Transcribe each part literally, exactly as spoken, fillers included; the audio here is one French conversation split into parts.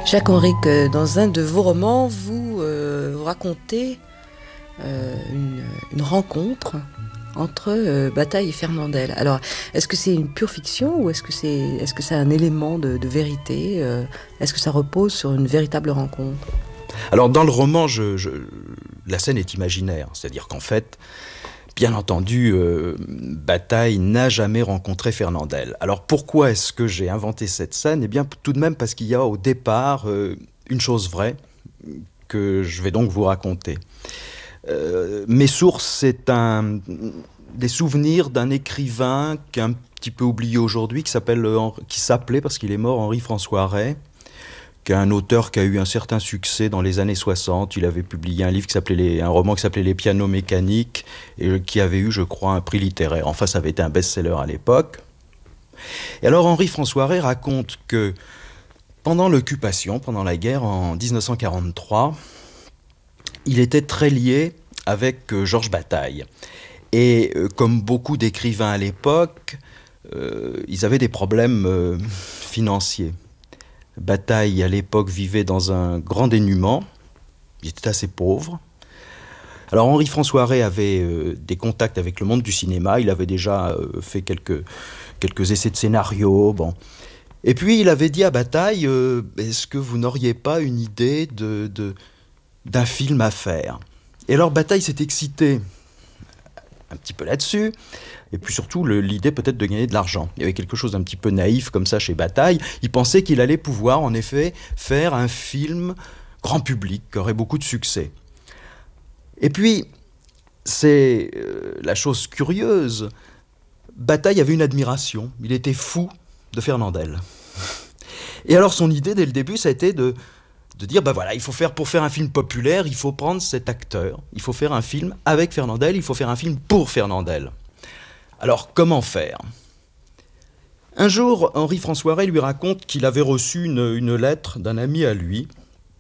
Jacques Henrique, dans un de vos romans, vous, euh, vous racontez euh, une, une rencontre entre euh, Bataille et Fernandel. Alors, est-ce que c'est une pure fiction ou est-ce que c'est, est-ce que c'est un élément de, de vérité euh, Est-ce que ça repose sur une véritable rencontre? Alors, dans le roman, je, je, la scène est imaginaire. C'est-à-dire qu'en fait, bien entendu, euh, Bataille n'a jamais rencontré Fernandel. Alors, pourquoi est-ce que j'ai inventé cette scène? Eh bien, tout de même parce qu'il y a au départ euh, une chose vraie que je vais donc vous raconter. Euh, mes sources, c'est un, des souvenirs d'un écrivain qui est un petit peu oublié aujourd'hui, qui s'appelle, qui s'appelait, parce qu'il est mort, Henri-François Rey, qui est un auteur qui a eu un certain succès dans les années soixante. Il avait publié un livre qui s'appelait les, un roman qui s'appelait Les pianos mécaniques, et qui avait eu, je crois, un prix littéraire. Enfin, ça avait été un best-seller à l'époque. Et alors, Henri-François Rey raconte que pendant l'occupation, pendant la guerre, en dix-neuf cent quarante-trois, il était très lié avec euh, Georges Bataille. Et euh, comme beaucoup d'écrivains à l'époque, euh, ils avaient des problèmes euh, financiers. Bataille, à l'époque, vivait dans un grand dénuement. Il était assez pauvre. Alors Henri-François Rey avait euh, des contacts avec le monde du cinéma. Il avait déjà euh, fait quelques, quelques essais de scénario. Bon. Et puis il avait dit à Bataille, euh, est-ce que vous n'auriez pas une idée de... de d'un film à faire. Et alors Bataille s'est excité un petit peu là-dessus, et puis surtout le, l'idée peut-être de gagner de l'argent. Il y avait quelque chose d'un petit peu naïf comme ça chez Bataille. Il pensait qu'il allait pouvoir en effet faire un film grand public, qui aurait beaucoup de succès. Et puis, c'est euh, la chose curieuse, Bataille avait une admiration, il était fou de Fernandel. Et alors son idée dès le début, ça a été de de dire, ben voilà, il faut faire, pour faire un film populaire, il faut prendre cet acteur, il faut faire un film avec Fernandel, il faut faire un film pour Fernandel. Alors, comment faire? Un jour, Henri-François Rey lui raconte qu'il avait reçu une, une lettre d'un ami à lui,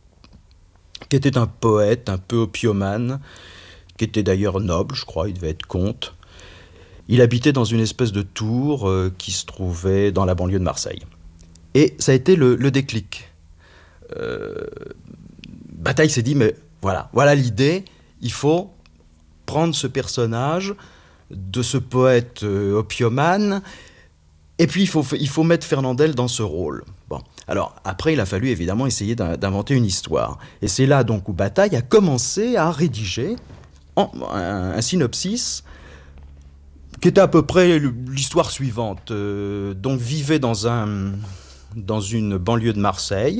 qui était un poète, un peu opiomane, qui était d'ailleurs noble, je crois, il devait être comte. Il habitait dans une espèce de tour euh, qui se trouvait dans la banlieue de Marseille. Et ça a été le, le déclic. Euh, Bataille s'est dit, mais voilà, voilà l'idée, il faut prendre ce personnage de ce poète euh, opiomane, et puis il faut, il faut mettre Fernandel dans ce rôle. Bon, alors après il a fallu évidemment essayer d'inventer une histoire, et c'est là donc où Bataille a commencé à rédiger en, un, un synopsis qui était à peu près l'histoire suivante. Euh, donc vivait dans, un, dans une banlieue de Marseille.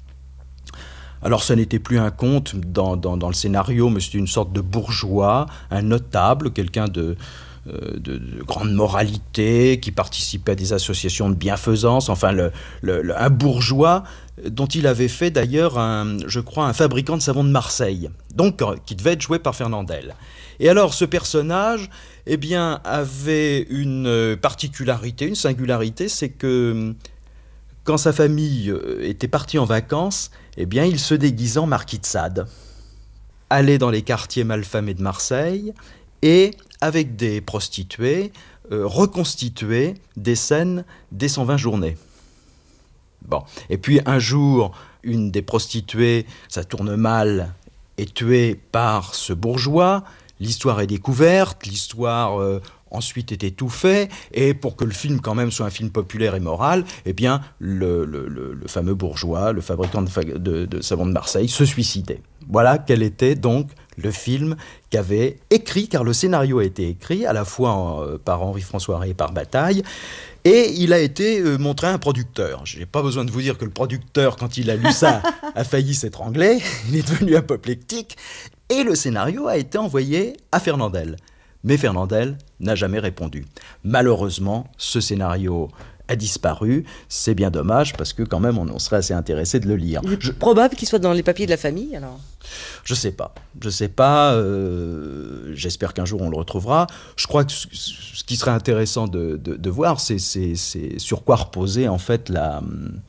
Alors, ça n'était plus un conte dans, dans, dans le scénario, mais c'était une sorte de bourgeois, un notable, quelqu'un de, euh, de, de grande moralité, qui participait à des associations de bienfaisance, enfin, le, le, le, un bourgeois dont il avait fait d'ailleurs, un, je crois, un fabricant de savon de Marseille, donc qui devait être joué par Fernandel. Et alors, ce personnage, eh bien, avait une particularité, une singularité, c'est que quand sa famille était partie en vacances, eh bien, il se déguisait en marquis de Sade, allait dans les quartiers malfamés de Marseille et, avec des prostituées, euh, reconstituait des scènes des cent vingt journées. Bon. Et puis, un jour, une des prostituées, ça tourne mal, est tuée par ce bourgeois. L'histoire est découverte, l'histoire... Euh, ensuite est étouffé, et pour que le film quand même soit un film populaire et moral, eh bien le, le, le, le fameux bourgeois, le fabricant de, de, de savon de Marseille, se suicidait. Voilà quel était donc le film qu'avait écrit, car le scénario a été écrit à la fois en, euh, par Henri-François Rey et par Bataille, et il a été euh, montré à un producteur. Je n'ai pas besoin de vous dire que le producteur, quand il a lu ça, a failli s'étrangler, il est devenu apoplectique, et le scénario a été envoyé à Fernandel. Mais Fernandel n'a jamais répondu. Malheureusement, ce scénario a disparu. C'est bien dommage, parce que quand même, on, on serait assez intéressé de le lire. Il est je... probable qu'il soit dans les papiers de la famille, alors? Je sais pas. Je sais pas. Euh, j'espère qu'un jour, on le retrouvera. Je crois que ce, ce qui serait intéressant de, de, de voir, c'est, c'est, c'est sur quoi reposer, en fait, la...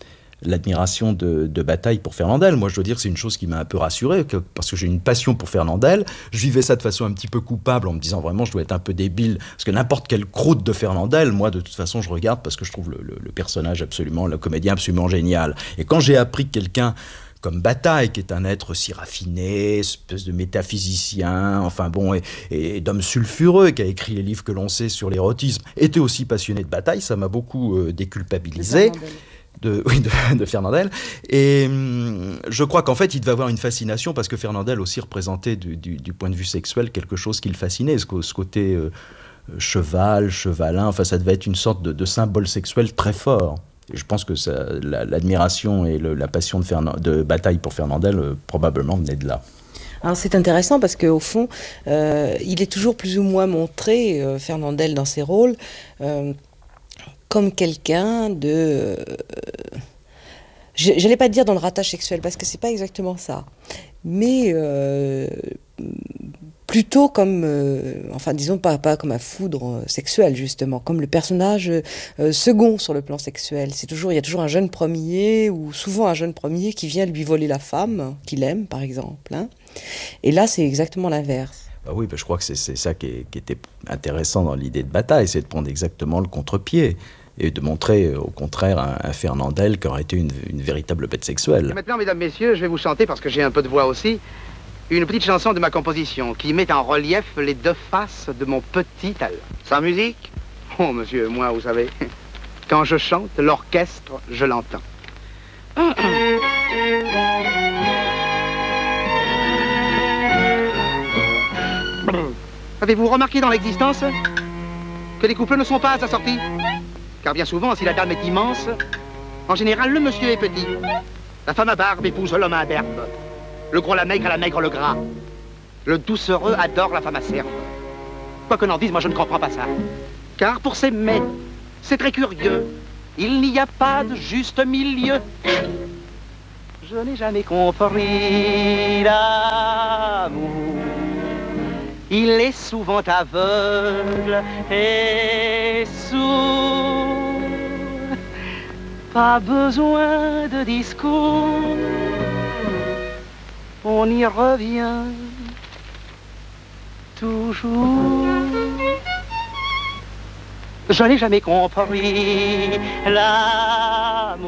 l'admiration de, de Bataille pour Fernandel. Moi, je dois dire que c'est une chose qui m'a un peu rassuré, que, parce que j'ai une passion pour Fernandel. Je vivais ça de façon un petit peu coupable, en me disant vraiment, je dois être un peu débile, parce que n'importe quelle croûte de Fernandel, moi, de toute façon, je regarde parce que je trouve le, le, le personnage absolument, le comédien absolument génial. Et quand j'ai appris que quelqu'un comme Bataille, qui est un être si raffiné, espèce de métaphysicien, enfin bon, et, et d'homme sulfureux, qui a écrit les livres que l'on sait sur l'érotisme, était aussi passionné de Bataille, ça m'a beaucoup euh, déculpabilisé. De, oui, de, de Fernandel. Et hum, je crois qu'en fait, il devait avoir une fascination, parce que Fernandel aussi représentait du, du, du point de vue sexuel quelque chose qui le fascinait, ce, ce côté euh, cheval, chevalin, enfin ça devait être une sorte de, de symbole sexuel très fort. Et je pense que ça, la, l'admiration et le, la passion de, Fernan- de Bataille pour Fernandel euh, probablement venaient de là. Alors c'est intéressant parce qu'au fond, euh, il est toujours plus ou moins montré, euh, Fernandel, dans ses rôles, euh, comme quelqu'un de... Euh, je n'allais pas dire dans le ratage sexuel, parce que c'est pas exactement ça. Mais euh, plutôt comme, euh, enfin disons pas, pas comme un foudre sexuel justement, comme le personnage euh, second sur le plan sexuel. C'est toujours, il y a toujours un jeune premier, ou souvent un jeune premier qui vient lui voler la femme qu'il aime par exemple. Hein. Et là c'est exactement l'inverse. Bah oui, bah je crois que c'est, c'est ça qui, est, qui était intéressant dans l'idée de Bataille, c'est de prendre exactement le contre-pied et de montrer au contraire un, un Fernandel qui aurait été une, une véritable bête sexuelle. Et maintenant, mesdames, messieurs, je vais vous chanter, parce que j'ai un peu de voix aussi, une petite chanson de ma composition qui met en relief les deux faces de mon petit talent. Sans musique? Oh, monsieur, moi, vous savez, quand je chante, l'orchestre, je l'entends. Avez-vous remarqué dans l'existence que les couples ne sont pas assortis? Car bien souvent, si la dame est immense, en général, le monsieur est petit. La femme à barbe épouse l'homme à berbe. Le gros la maigre, la maigre le gras. Le doucereux adore la femme acerbe. Quoi que n'en dise, moi je ne comprends pas ça. Car pour ces mets, c'est très curieux. Il n'y a pas de juste milieu. Je n'ai jamais compris l'amour. Il est souvent aveugle et sourd. Pas besoin de discours. On y revient toujours. Je n'ai jamais compris l'amour.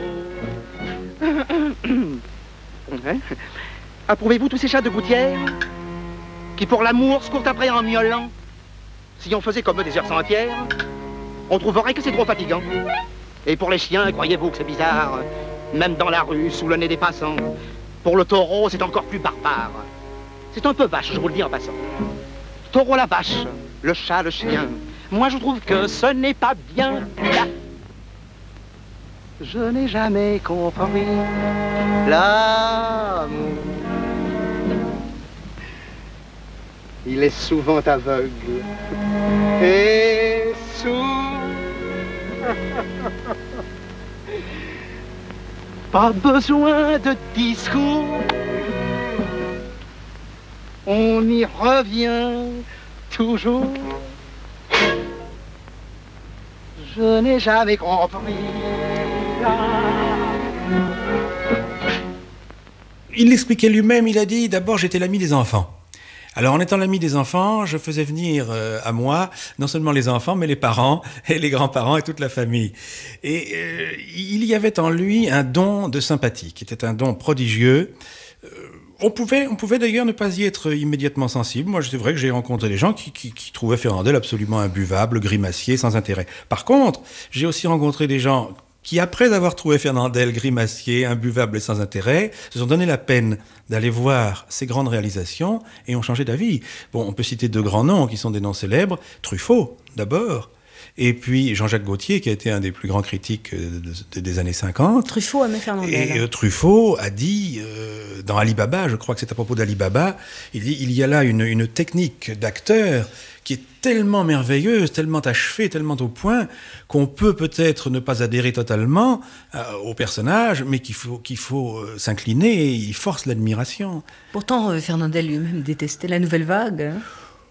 Approuvez-vous tous ces chats de gouttière qui pour l'amour se courent après en miaulant? Si on faisait comme eux des heures entières, on trouverait que c'est trop fatigant. Et pour les chiens, croyez-vous que c'est bizarre? Même dans la rue, sous le nez des passants. Pour le taureau, c'est encore plus barbare. C'est un peu vache, je vous le dis en passant. Taureau la vache, le chat le chien. Moi je trouve que ce n'est pas bien. Je n'ai jamais compris l'amour. Il est souvent aveugle et sourd. Pas besoin de discours. On y revient toujours. Je n'ai jamais compris. Il l'expliquait lui-même, il a dit, d'abord j'étais l'ami des enfants. Alors, en étant l'ami des enfants, je faisais venir euh, à moi non seulement les enfants, mais les parents et les grands-parents et toute la famille. Et euh, il y avait en lui un don de sympathie, qui était un don prodigieux. Euh, on pouvait, on pouvait d'ailleurs ne pas y être immédiatement sensible. Moi, c'est vrai que j'ai rencontré des gens qui, qui, qui trouvaient Fernandel absolument imbuvable, grimacier, sans intérêt. Par contre, j'ai aussi rencontré des gens qui, après avoir trouvé Fernandel grimacier, imbuvable et sans intérêt, se sont donné la peine d'aller voir ses grandes réalisations et ont changé d'avis. Bon, on peut citer deux grands noms qui sont des noms célèbres. Truffaut, d'abord, et puis Jean-Jacques Gaultier, qui a été un des plus grands critiques de, de, des années cinquante. Truffaut aimait Fernandel. Et euh, Truffaut a dit, euh, dans Ali Baba, je crois que c'est à propos d'Ali Baba, il dit, il y a là une, une technique d'acteur qui est tellement merveilleuse, tellement achevée, tellement au point, qu'on peut peut-être ne pas adhérer totalement euh, au personnage, mais qu'il faut, qu'il faut euh, s'incliner, et il force l'admiration. Pourtant, euh, Fernandel lui-même détestait la nouvelle vague. Hein.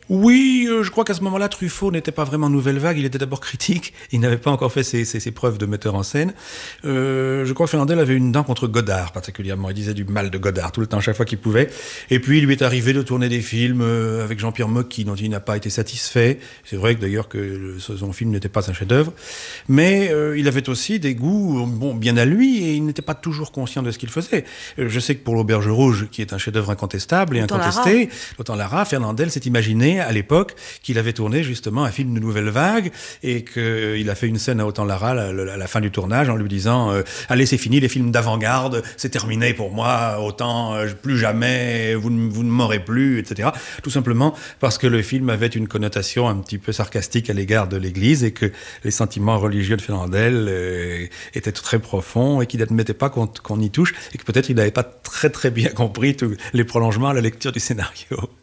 Oui, euh, je crois qu'à ce moment-là, Truffaut n'était pas vraiment nouvelle vague, il était d'abord critique, il n'avait pas encore fait ses, ses, ses preuves de metteur en scène. Euh, je crois que Fernandel avait une dent contre Godard particulièrement, il disait du mal de Godard tout le temps, chaque fois qu'il pouvait. Et puis il lui est arrivé de tourner des films euh, avec Jean-Pierre Mocky dont il n'a pas été satisfait. C'est vrai que d'ailleurs que le, son film n'était pas un chef-d'œuvre, mais euh, il avait aussi des goûts bon, bien à lui et il n'était pas toujours conscient de ce qu'il faisait. Euh, je sais que pour l'Auberge Rouge, qui est un chef-d'œuvre incontestable et Autant incontesté, Autant Lara, Fernandel s'est imaginé à l'époque qu'il avait tourné justement un film de nouvelle vague et qu'il a fait une scène à Autant Lara à la, à la fin du tournage en lui disant euh, « Allez, c'est fini, les films d'avant-garde, c'est terminé pour moi, autant euh, plus jamais, vous, ne- vous ne m'aurez plus, et cetera » Tout simplement parce que le film avait une connotation un petit peu sarcastique à l'égard de l'Église et que les sentiments religieux de Fernandel euh, étaient très profonds et qu'il n'admettait pas qu'on, qu'on y touche et que peut-être il n'avait pas très très bien compris tous les prolongements à la lecture du scénario.